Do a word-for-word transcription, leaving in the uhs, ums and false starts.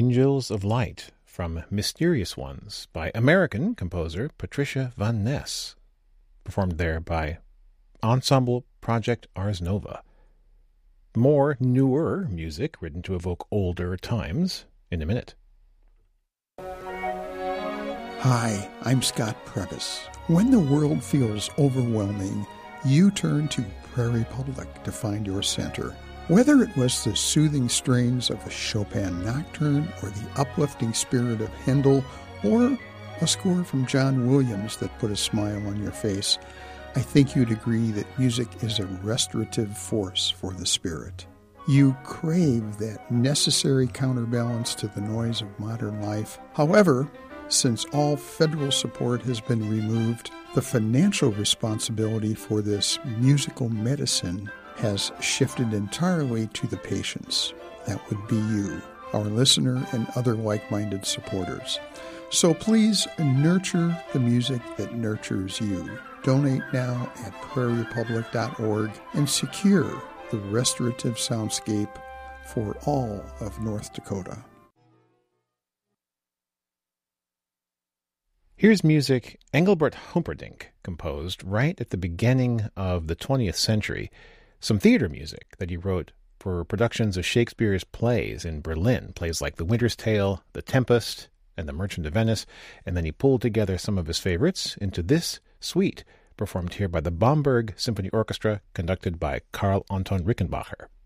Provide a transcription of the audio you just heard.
Angels of Light from Mysterious Ones by American composer Patricia Van Ness, performed there by Ensemble Project Ars Nova. More newer music written to evoke older times in a minute. Hi, I'm Scott Previs. When the world feels overwhelming, you turn to Prairie Public to find your center. Whether it was the soothing strains of a Chopin nocturne or the uplifting spirit of Handel or a score from John Williams that put a smile on your face, I think you'd agree that music is a restorative force for the spirit. You crave that necessary counterbalance to the noise of modern life. However, since all federal support has been removed, the financial responsibility for this musical medicine has shifted entirely to the patients. That would be you, our listener, and other like-minded supporters. So please nurture the music that nurtures you. Donate now at prairie public dot org and secure the restorative soundscape for all of North Dakota. Here's music Engelbert Humperdinck composed right at the beginning of the twentieth century. Some theater music that he wrote for productions of Shakespeare's plays in Berlin, plays like The Winter's Tale, The Tempest, and The Merchant of Venice, and then he pulled together some of his favorites into this suite, performed here by the Bamberg Symphony Orchestra, conducted by Karl Anton Rickenbacher.